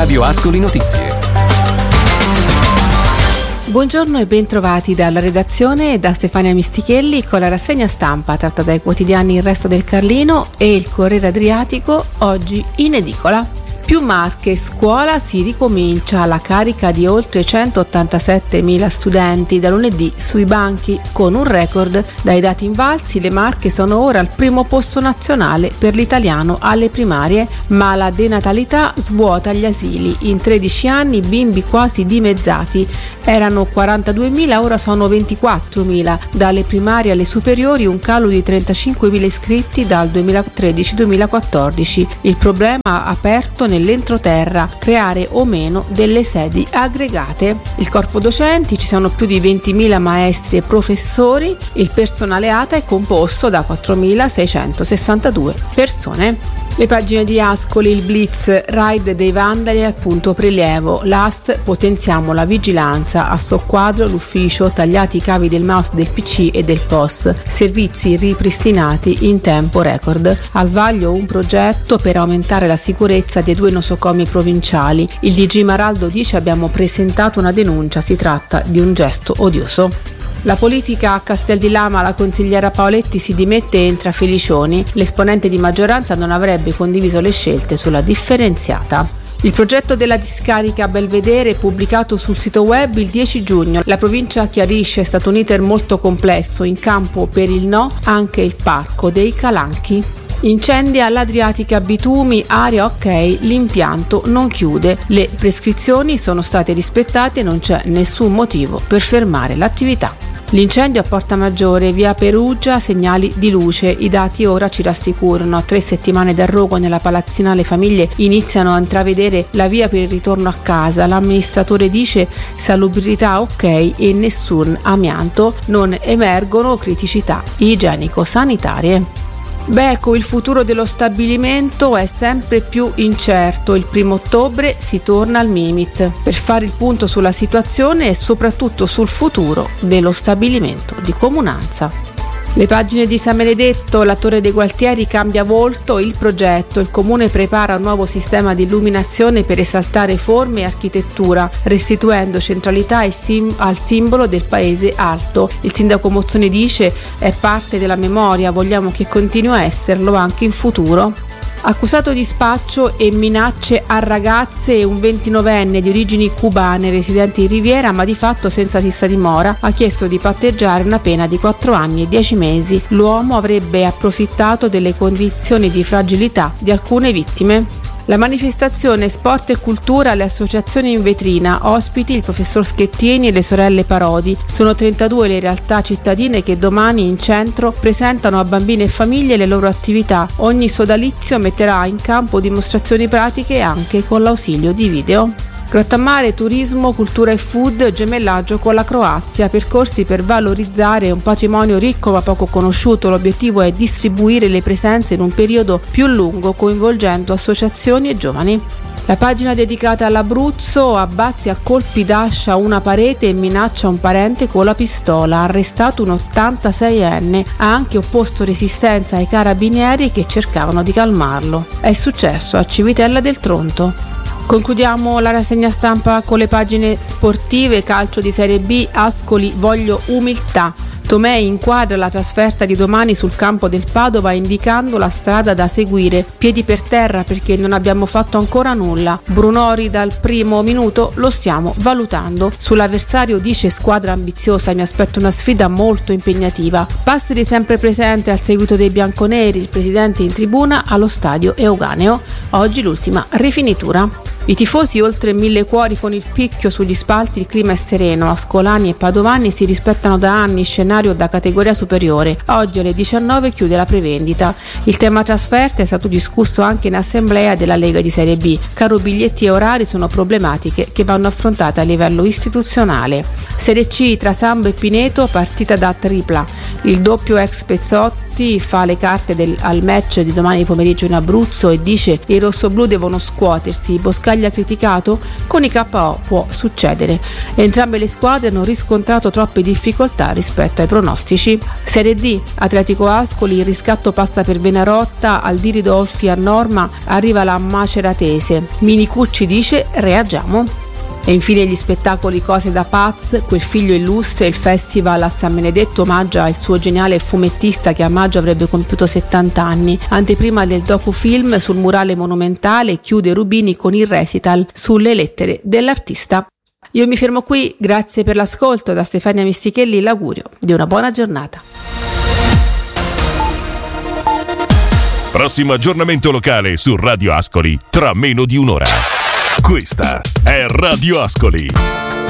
Radio Ascoli Notizie. Buongiorno e ben trovati dalla redazione e da Stefania Mistichelli con la rassegna stampa tratta dai quotidiani Il Resto del Carlino e Il Corriere Adriatico, oggi in edicola. Più Marche, scuola si ricomincia, la carica di oltre 187.000 studenti da lunedì sui banchi. Con un record dai dati invalsi, le Marche sono ora al primo posto nazionale per l'italiano alle primarie, ma la denatalità svuota gli asili. In 13 anni bimbi quasi dimezzati, erano 42.000, ora sono 24.000. Dalle primarie alle superiori un calo di 35.000 iscritti dal 2013-2014. Il problema aperto nell'entroterra, creare o meno delle sedi aggregate. Il corpo docenti, ci sono più di 20.000 maestri e professori, il personale ATA è composto da 4.662 persone. Le pagine di Ascoli, il blitz, raid dei vandali al punto prelievo, l'AST, potenziamo la vigilanza, a soqquadro l'ufficio, tagliati i cavi del mouse del PC e del POS, servizi ripristinati in tempo record. Al vaglio un progetto per aumentare la sicurezza dei 2 nosocomi provinciali. Il DG Maraldo dice: abbiamo presentato una denuncia, si tratta di un gesto odioso. La politica a Castel di Lama, la consigliera Paoletti si dimette e entra Felicioni. L'esponente di maggioranza non avrebbe condiviso le scelte sulla differenziata. Il progetto della discarica Belvedere pubblicato sul sito web il 10 giugno. La provincia chiarisce, è stato un iter molto complesso, in campo per il no anche il parco dei Calanchi. Incendi all'Adriatica Bitumi, area ok, l'impianto non chiude, le prescrizioni sono state rispettate e non c'è nessun motivo per fermare l'attività. L'incendio a Porta Maggiore, via Perugia, segnali di luce, i dati ora ci rassicurano. A 3 settimane dal rogo nella palazzina le famiglie iniziano a intravedere la via per il ritorno a casa. L'amministratore dice salubrità ok e nessun amianto, non emergono criticità igienico-sanitarie. Ecco, il futuro dello stabilimento è sempre più incerto. Il 1 ottobre si torna al Mimit per fare il punto sulla situazione e soprattutto sul futuro dello stabilimento di comunanza. Le pagine di San Benedetto, la Torre dei Gualtieri cambia volto, il progetto, il comune prepara un nuovo sistema di illuminazione per esaltare forme e architettura, restituendo centralità al simbolo del paese alto. Il sindaco Mozzoni dice: è parte della memoria, vogliamo che continui a esserlo anche in futuro. Accusato di spaccio e minacce a ragazze e un 29enne di origini cubane residente in Riviera ma di fatto senza fissa dimora ha chiesto di patteggiare una pena di 4 anni e 10 mesi. L'uomo avrebbe approfittato delle condizioni di fragilità di alcune vittime. La manifestazione Sport e Cultura, le associazioni in vetrina, ospiti il professor Schettini e le sorelle Parodi. Sono 32 le realtà cittadine che domani in centro presentano a bambini e famiglie le loro attività. Ogni sodalizio metterà in campo dimostrazioni pratiche anche con l'ausilio di video. Grottammare, turismo, cultura e food, gemellaggio con la Croazia, percorsi per valorizzare un patrimonio ricco ma poco conosciuto. L'obiettivo è distribuire le presenze in un periodo più lungo coinvolgendo associazioni e giovani. La pagina dedicata all'Abruzzo, abbatte a colpi d'ascia una parete e minaccia un parente con la pistola, arrestato un 86enne, ha anche opposto resistenza ai carabinieri che cercavano di calmarlo. È successo a Civitella del Tronto. Concludiamo la rassegna stampa con le pagine sportive. Calcio di Serie B, Ascoli, voglio umiltà. Tomè inquadra la trasferta di domani sul campo del Padova indicando la strada da seguire. Piedi per terra perché non abbiamo fatto ancora nulla. Brunori dal primo minuto lo stiamo valutando. Sull'avversario dice squadra ambiziosa, mi aspetto una sfida molto impegnativa. Passeri sempre presente al seguito dei bianconeri, il presidente in tribuna allo stadio Euganeo. Oggi l'ultima rifinitura. I tifosi oltre 1000 cuori con il picchio sugli spalti, il clima è sereno, ascolani e padovani si rispettano da anni, scenario da categoria superiore. Oggi alle 19 chiude la prevendita. Il tema trasferte è stato discusso anche in assemblea della Lega di Serie B. Caro biglietti e orari sono problematiche che vanno affrontate a livello istituzionale. Serie C tra Sambo e Pineto, partita da tripla. Il doppio ex Pezzotti fa le carte al match di domani pomeriggio in Abruzzo e dice i rossoblù devono scuotersi, Boscari Italia criticato? Con i KO può succedere. Entrambe le squadre hanno riscontrato troppe difficoltà rispetto ai pronostici. Serie D, Atletico Ascoli, il riscatto passa per Benarotta, Aldi Ridolfi a Norma, arriva la Maceratese. Minicucci dice reagiamo. E infine gli spettacoli Cose da Paz, Quel figlio illustre, il festival a San Benedetto omaggia il suo geniale fumettista che a maggio avrebbe compiuto 70 anni. Anteprima del docufilm sul murale monumentale, chiude Rubini con il recital sulle lettere dell'artista. Io mi fermo qui, grazie per l'ascolto, da Stefania Mistichelli l'augurio di una buona giornata. Prossimo aggiornamento locale su Radio Ascoli tra meno di un'ora. Questa è Radio Ascoli.